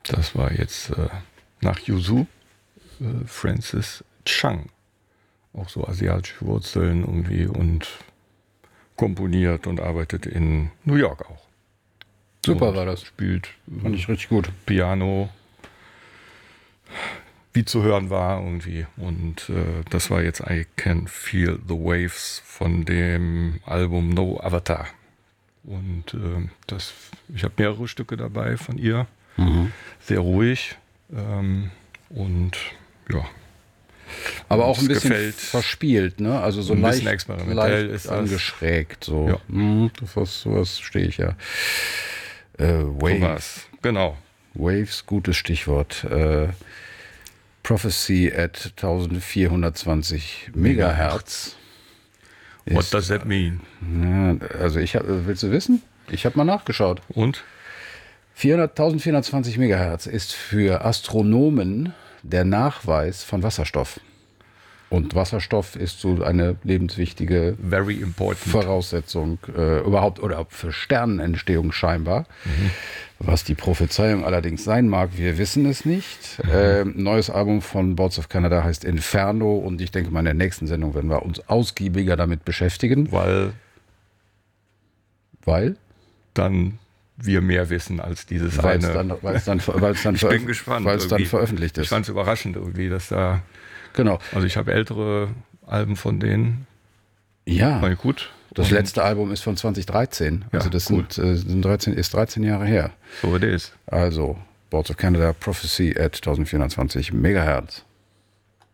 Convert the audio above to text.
Das war jetzt nach Yuzu Francis Chang. Auch so asiatische Wurzeln irgendwie und komponiert und arbeitet in New York auch. Super und war das. Spielt Fand ich richtig gut. Piano, wie zu hören war irgendwie. Und das war jetzt I Can Feel the Waves von dem Album No Avatar. Und ich habe mehrere Stücke dabei von ihr. Sehr ruhig. Und ja. Aber auch ein bisschen gefällt. verspielt, ne? Also so Ein leicht, bisschen experimentell leicht ist das. angeschrägt. So. Ja. Sowas stehe ich ja. Waves. Sowas. Genau. Waves, gutes Stichwort. Prophecy at 1420 Megahertz. What does that mean? Ja, also willst du wissen? Ich habe mal nachgeschaut. Und? 1420 Megahertz ist für Astronomen der Nachweis von Wasserstoff. Und Wasserstoff ist so eine lebenswichtige Very important. Voraussetzung überhaupt oder für Sternenentstehung scheinbar. Was die Prophezeiung allerdings sein mag, wir wissen es nicht. Neues Album von Boards of Canada heißt Inferno und ich denke mal in der nächsten Sendung werden wir uns ausgiebiger damit beschäftigen. Weil dann wir mehr wissen als dieses weil eine. Es dann Ich bin gespannt. Weil es dann veröffentlicht ist. Ich fand es überraschend irgendwie, dass da. Genau. Also ich habe ältere Alben von denen. Ja. War gut. Das letzte Album ist von 2013. Also das ist 13 Jahre her. So it is. Also Boards of Canada, Prophecy at 1420 Megahertz.